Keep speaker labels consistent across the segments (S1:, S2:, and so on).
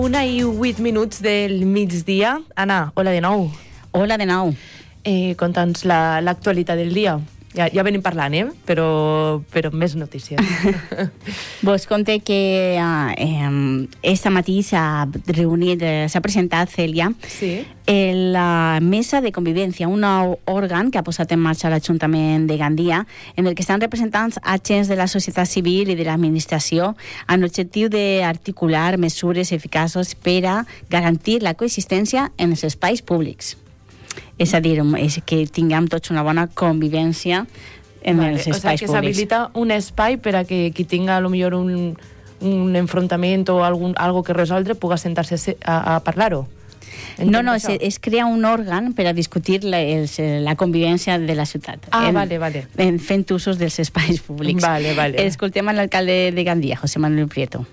S1: 1:08 del migdia. Anna, hola de nou.
S2: Hola de nou.
S1: Conta'ns l'actualitat del dia. Ja venim parlant, però amb més notícies.
S2: Vos conté que esta matí s'ha reunit, s'ha presentat, Cèlia,
S1: sí,
S2: la Mesa de Convivència, un nou òrgan que ha posat en marxa l'Ajuntament de Gandia, en el que estan representants agents de la societat civil i de l'administració amb l'objectiu d'articular mesures eficaces per a garantir la coexistència en els espais públics. És a dir, que tinguem tots una bona convivència en els espais públics.
S1: Que s'habilita un espai per a que qui tinga potser un enfrontament o algo que resoldre puga sentar-se a parlar-ho.
S2: No, es crea un òrgan per a discutir la convivència de la ciutat.
S1: Vale.
S2: Fent usos dels espais públics.
S1: Vale.
S2: Escoltem a l'alcalde de Gandia, José Manuel Prieto.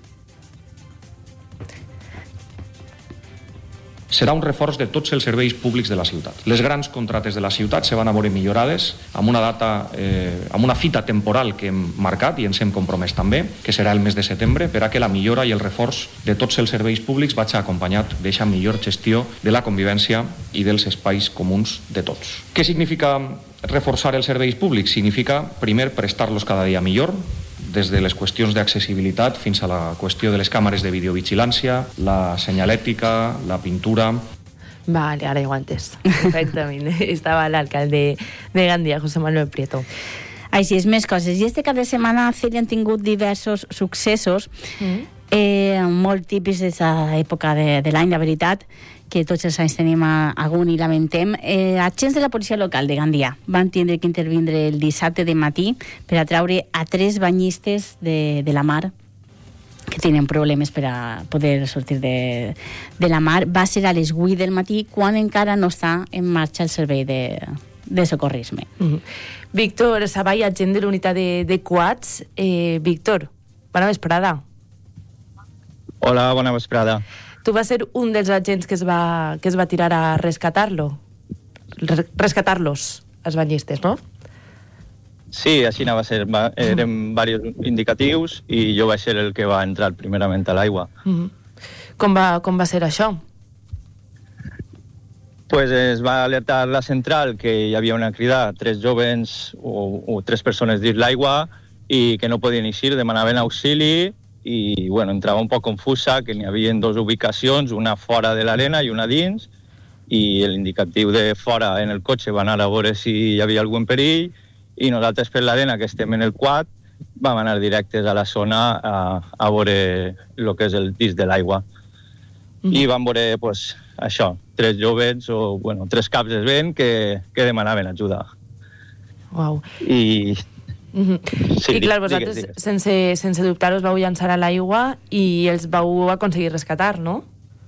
S3: Serà un reforç de tots els serveis públics de la ciutat. Les grans contractes de la ciutat se van a veure millorades amb una data, amb una fita temporal que hem marcat i ens hem compromès també, que serà el mes de setembre, per a que la millora i el reforç de tots els serveis públics vagi acompanyat d'eixa millor gestió de la convivència i dels espais comuns de tots. Què significa reforçar els serveis públics? Significa, primer, prestar-los cada dia millor, des de les qüestions d'accessibilitat fins a la qüestió de les càmeres de videovigilància, la senyalètica, la pintura...
S1: Vale, ara ja ho he entès. Perfectament. Estava l'alcalde de Gandia, José Manuel Prieto.
S2: Així és, més coses. I este cap de setmana han tingut diversos successos, molt típics d'aquesta època de l'any, la veritat, que tots els anys tenim algun i lamentem. Agents de la policia local de Gandia van tindre que intervindre el dissabte de matí per a traure a 3 banyistes de la mar que tenen problemes per a poder sortir de la mar. Va ser a les 8 del matí, quan encara no està en marxa el servei de socorrisme.
S1: Víctor Savall, agent de l'unitat de quads. Víctor, bona vesprada.
S4: Hola, bona vesprada.
S1: Tu vas ser un dels agents que es va tirar a rescatar-los, els banyistes, no?
S4: Sí, així va ser. Eren diversos indicatius i jo vaig ser el que va entrar primerament a l'aigua.
S1: Com va ser això?
S4: Pues es va alertar la central que hi havia una crida, 3 jóvens o 3 persones dins l'aigua i que no podien eixir, demanaven auxili. I entrava un poc confusa, que n'hi havia 2 ubicacions, una fora de l'arena i una dins, i l'indicatiu de fora en el cotxe va anar a veure si hi havia algun perill, i nosaltres per l'arena, que estem en el quad, vam anar directes a la zona a veure el que és el disc de l'aigua. I vam veure, això, 3 jóvens o 3 caps de vent que demanaven ajuda.
S1: Uau.
S4: Sí,
S1: I clar, vosaltres, sense dubtar, us vau llançar a l'aigua i els vau aconseguir rescatar, no?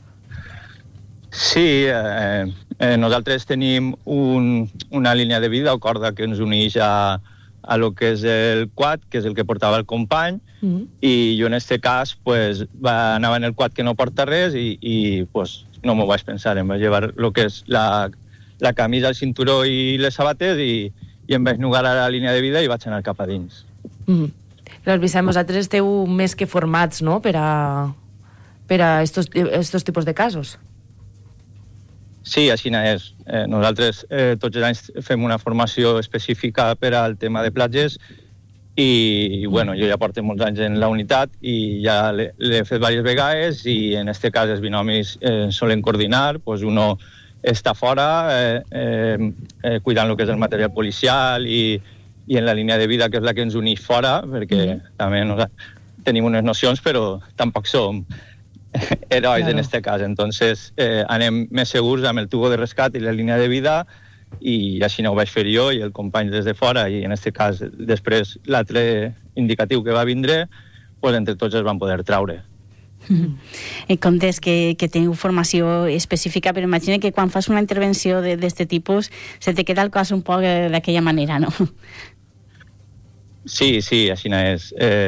S4: Sí, nosaltres tenim una línia de vida o corda que ens uneix a lo que és el quad, que és el que portava el company, i jo en aquest cas anava en el quad que no porta res i no m'ho vaig pensar, em vaig llevar el que és la camisa, el cinturó i les sabates i em vaig nugar a la línia de vida i vaig anar cap a dins.
S1: Clar, Vicent, vosaltres esteu més que formats, no?, per a estos tipus de casos.
S4: Sí, així és. Nosaltres tots els anys fem una formació específica per al tema de platges i, jo ja porto molts anys en la unitat i ja l'he fet diverses vegades i en aquest cas els binomis solen coordinar, uno està fora cuidant el que és el material policial i en la línia de vida, que és la que ens uneix fora, perquè també tenim unes nocions, però tampoc som herois en aquest cas. Entonces anem més segurs amb el tubo de rescat i la línia de vida i així no ho vaig fer jo i el company des de fora i en aquest cas després l'altre indicatiu que va vindre, entre tots els van poder traure.
S2: Comptes que teniu formació específica, però imagina que quan fas una intervenció d'aquest tipus se te queda el cos un poc d'aquella manera, no?
S4: Sí, així és.